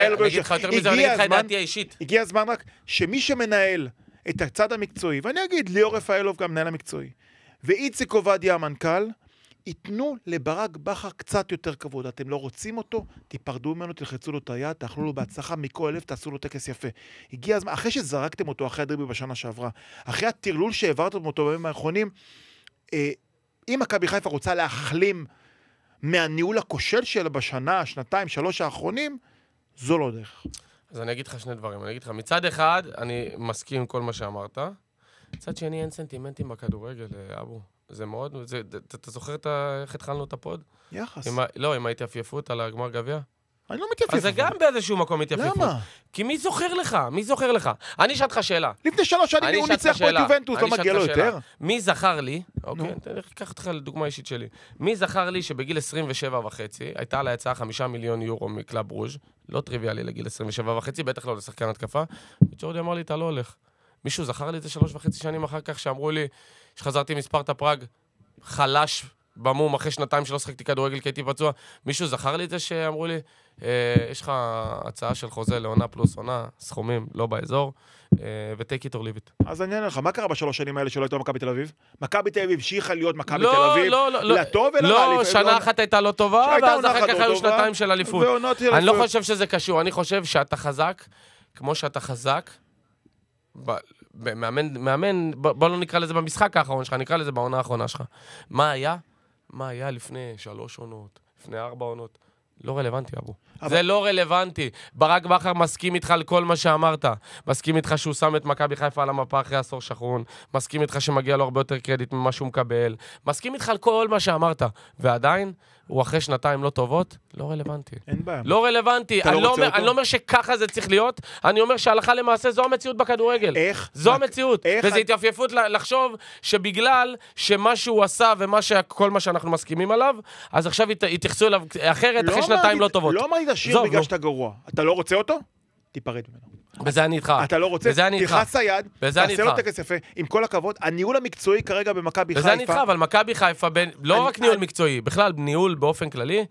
אני אגיד לך יותר מזה, אני אגיד לך את דעתי האישית. הגיע הזמן רק שמי שמנהל את הצד המקצועי, ואני אגיד, ליאור רפאלוב גם מנהל המקצועי, ואיציק עובדיה המנכ"ל, ייתנו לברק בכר קצת יותר כבוד. אתם לא רוצים אותו, תיפרדו ממנו, תלחצו לו את היד, תאכלו לו בהצלחה מכל לב, תעשו לו טקס יפה. הגיע הזמן, אחרי שזרקתם אותו, אחרי הדרבי בשנה שעברה, אחרי הטרלול שהעברתם אותו בימים האחרונים, אם מכבי חיפה רוצה להחלים מהניהול הכושל שלה בשנה, שנתיים, 3 האחרונים, זו לא דרך. אז אני אגיד לך שני דברים. אני אגיד לך, מצד אחד, אני מסכים עם כל מה שאמרת. מצד שני, אין סנטימנטים בכדורגל, אבו. זה מאוד, אתה זוכר איך התחלנו את הפוד? יחס. לא, עם ההתייפייפות על הגמר גביע? אני לא מתייפייף. אז זה גם באיזשהו מקום התייפייפות. למה? כי מי זוכר לך? מי זוכר לך? אני אשאל אותך שאלה. לפני 3 שנים הוא ניצח פה את יובנטוס, לא מגיע לו יותר? מי זכר לי, אוקיי, אני אקח אותך לדוגמה אישית שלי, מי זכר לי שבגיל 27.5, הייתה לה הצעה 5 מיליון יורו מקלאב רוז', לא טריוויאלי לגיל 27.5, בטח לא לשחקן התקפה, וג'ורדי אמר לי, אתה לא הולך. מישהו זכר לי את זה 3.5 שנים אחר כך, שאמרו לי, שחזרתי מספרטה פראג, חלש במום, אחרי 2 שלא שחקתי כדורגל כי הייתי פצוע, מישהו זכר לי את זה שאמרו לי, יש לך הצעה של חוזה לעונה פלוס עונה, סכומים לא באזור, ו-take it or leave it. אז אני אענה לך, מה קרה ב3 שנים האלה שלא הייתה מכבי תל אביב? מכבי תל אביב המשיכה להיות מכבי תל אביב, לטוב ולרע. לא, שנה אחת הייתה לא טובה, ואז אחר כך היו 2 של אליפות. אני לא חושב שזה קשור, אני חושב שאתה חזק, כמו שאתה חזק, מאמן, בוא לא נקרא לזה במשחק האחרון שלך, נקרא לזה בעונה האחרונה שלך. מה היה? מה היה לפני 3 עונות, לפני 4 עונות? לא רלוונטי, אבו. זה לא רלוונטי. ברק בכר מסכים איתך על כל מה שאמרת. מסכים איתך שהוא שם את מכבי חיפה על המפה אחרי עשור שחרון. מסכים איתך שמגיע לו הרבה יותר קרדיט ממה שהוא מקבל. מסכים איתך על כל מה שאמרת. ועדיין, הוא אחרי 2 לא טובות, לא רלוונטי. אין בעיה. לא רלוונטי. אני לא אומר שככה זה צריך להיות, אני אומר שהלכה למעשה זו המציאות בכדורגל. איך? זו המציאות. וזה התייפייפות לחשוב שבגלל שמה שהוא עשה וכל מה שאנחנו מסכימים עליו, אז עכשיו יתייחסו אליו אחרת אחרי 2 לא טובות. לא אמרתי לשיר בגלל שאתה גרוע. אתה לא רוצה אותו? תיפרד ממנו. בזה אני איתך. אתה לא רוצה? תלחץ היד, תעשה לו טקס יפה. עם כל הכבוד, הניהול המקצועי כרגע במכבי חיפה. בזה אני איתך, אבל מכבי חיפה, לא רק ניהול מקצועי, בכלל ניהול באופן כללי,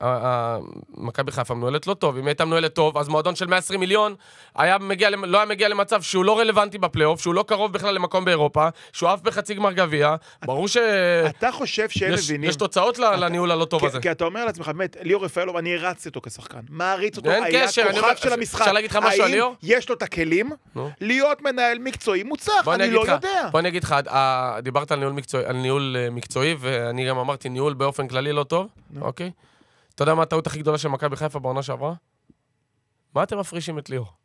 מכבי חיפה מנוהלת לא טוב. אם הייתה מנוהלת טוב, אז מועדון של 120 מיליון לא היה מגיע למצב שהוא לא רלוונטי בפלייאוף, שהוא לא קרוב בכלל למקום באירופה, שהוא אף בחצי גמר גביע. ברור אתה חושב שהם מבינים. יש תוצאות לניהול הלא טוב הזה. כי אתה אומר לעצמך, באמת, ליאור רפאלוב, אני הרצתי אותו כשחקן. מעריץ אותו, היה כוכב של המשחק. אפשר להגיד לך משהו על ליאור? יש לו את הכלים להיות מנהל מקצועי מוצלח, אני לא יודע. בוא נגיד לך, דיברת על ניהול מקצועי, ואני גם אמרתי ניהול באופן כללי לא טוב, אוקיי? אתה יודע מה הטעות הכי גדולה של מכבי חיפה בעונה שעברה? מה אתם מפרישים את ליאור?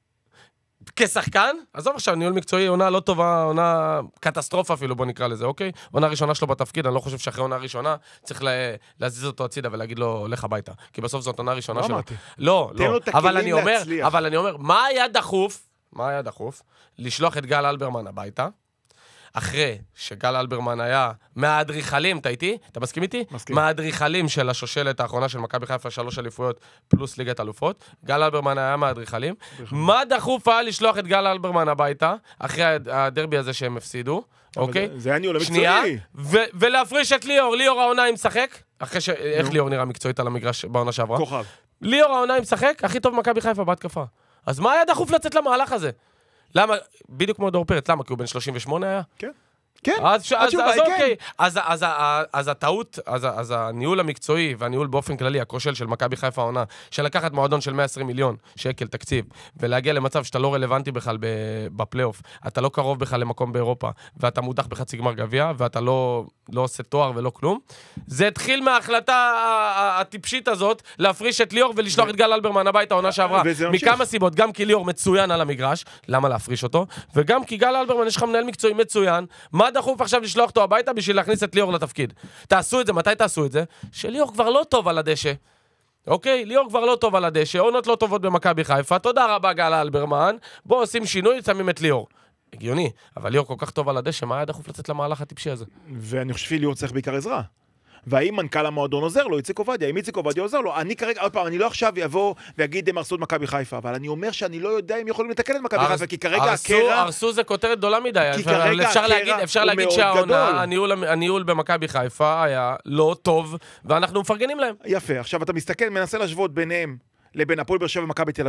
כשחקן? עזוב עכשיו, ניהול מקצועי, עונה לא טובה, עונה קטסטרופה אפילו, בוא נקרא לזה, אוקיי? עונה ראשונה שלו בתפקיד, אני לא חושב שאחרי עונה ראשונה צריך להזיז אותו הצידה ולהגיד לו, לך הביתה. כי בסוף זאת עונה ראשונה שלו. לא, אבל אני אומר, מה היה דחוף לשלוח את גל אלברמן הביתה? אחרי שגל אלברמן היה מהאדריכלים, אתה איתי? אתה מסכים איתי? מסכים. מהאדריכלים של השושלת האחרונה של מכבי חיפה, 3 אליפויות פלוס ליגת אלופות. גל אלברמן היה מהאדריכלים. מה דחוף היה לשלוח את גל אלברמן הביתה, אחרי הדרבי הזה שהם הפסידו, אוקיי? זה היה ניהול שנייה, המקצועי. ולהפריש את ליאור. ליאור העונה עם משחק, איך ליאור נראה מקצועית על המגרש בעונה שעברה? כוכב. ליאור העונה עם משחק, הכי טוב מכבי חיפה בהתקפה. אז מה היה דחוף לצאת למהלך הזה? למה? בדיוק כמו דור פרץ, למה? כי הוא בן 38 היה? כן. כן. אז אוקיי. אז הטעות, אז הניהול המקצועי והניהול באופן כללי, הכושל של מכבי חיפה העונה, שלקחת מועדון של 120 מיליון שקל תקציב, ולהגיע למצב שאתה לא רלוונטי בכלל בפלייאוף, אתה לא קרוב בכלל למקום באירופה, ואתה מודח בחצי גמר גביע, ואתה לא עושה תואר ולא כלום. זה התחיל מההחלטה הטיפשית הזאת, להפריש את ליאור ולשלוח את גל אלברמן הביתה העונה שעברה. מכמה סיבות, גם כי ליאור מצוין על המגרש, למה להפריש אותו? וגם כי גל אלברמן יש לך מנהל מקצועי מצוין, מה דחוף עכשיו לשלוח אותו הביתה בשביל להכניס את ליאור לתפקיד? תעשו את זה, מתי תעשו את זה? שליאור כבר לא טוב על הדשא. אוקיי? ליאור כבר לא טוב על הדשא, עונות לא טובות במכבי חיפה, תודה רבה גל אלברמן, בואו עושים שינוי, שמים את ליאור. הגיוני, אבל ליאור כל כך טוב על הדשא, מה היה דחוף לצאת למהלך הטיפשי הזה? ואני חושב שליאור צריך בעיקר עזרה. והאם מנכ"ל המועדון עוזר לו, איציק עובדיה, אם איציק עובדיה עוזר לו, אני כרגע, עוד פעם, אני לא עכשיו אבוא ואגיד הם הרסו את מכבי חיפה, אבל אני אומר שאני לא יודע אם יכולים לתקן את מכבי חיפה, כי כרגע הקרע... הרסו זה כותרת גדולה מדי, אפשר להגיד שהעונה, הניהול במכבי חיפה היה לא טוב, ואנחנו מפרגנים להם. יפה, עכשיו אתה מסתכל, מנסה להשוות ביניהם, לבין הפועל באר שבע ומכבי תל